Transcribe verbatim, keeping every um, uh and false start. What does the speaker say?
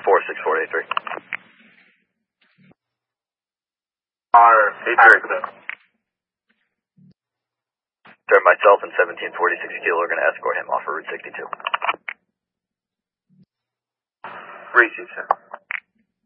four six four eight three. R eight three. Sir, myself and seventeen forty-six Kilo are going to escort him off of Route sixty-two. Receive, sir.